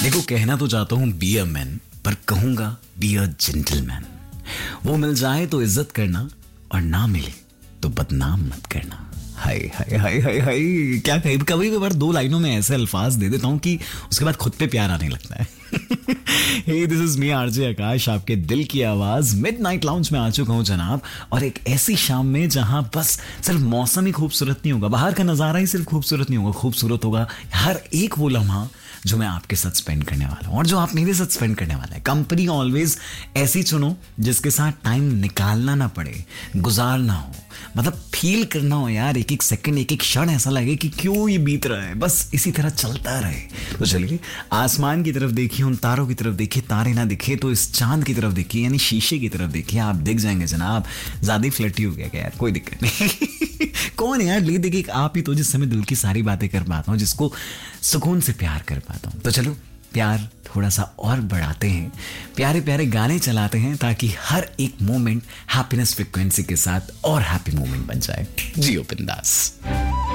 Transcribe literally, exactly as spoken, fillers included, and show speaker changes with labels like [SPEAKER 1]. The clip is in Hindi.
[SPEAKER 1] देखो, कहना तो चाहता हूँ बी अ मैन, पर कहूंगा बी अ जेंटलमैन। वो मिल जाए तो इज्जत करना, और ना मिले तो बदनाम मत करना। हाय हाय हाय हाय हाय, क्या कहीं कभी कभार दो लाइनों में ऐसे अल्फाज दे देता हूँ कि उसके बाद खुद पे प्यार आने लगता है। हे, दिस इज मी आरजे आकाश, आपके दिल की आवाज मिडनाइट लाउंज में आ चुका हूँ जनाब। और एक ऐसी शाम में जहां बस सिर्फ मौसम ही खूबसूरत नहीं होगा, बाहर का नजारा ही सिर्फ खूबसूरत नहीं होगा, खूबसूरत होगा हर एक वो लम्हा जो मैं आपके साथ स्पेंड करने वाला हूँ और जो आप मेरे साथ स्पेंड करने वाला है। कंपनी ऑलवेज ऐसी चुनो जिसके साथ टाइम निकालना ना पड़े, गुजारना हो, मतलब फील करना हो यार, एक एक सेकंड एक एक क्षण ऐसा लगे कि क्यों ये बीत रहा है, बस इसी तरह चलता रहे। तो चलिए आसमान की तरफ देखिए, उन तारों की तरफ देखिए, तारे ना दिखे तो इस चांद की तरफ देखिए, यानी शीशे की तरफ देखिए, आप दिख जाएंगे जनाब। ज्यादा ही फ्लर्टी हो गया क्या यार, कोई दिक्कत नहीं। कौन है यार, ले देखिए आप ही तो, जिससे मैं दिल की सारी बातें कर पाता हूँ, जिसको सुकून से प्यार कर पाता हूँ। तो चलो प्यार थोड़ा सा और बढ़ाते हैं, प्यारे प्यारे गाने चलाते हैं ताकि हर एक मोमेंट हैप्पीनेस फ्रिक्वेंसी के साथ और हैप्पी मोमेंट बन जाए। जियो बिंदास।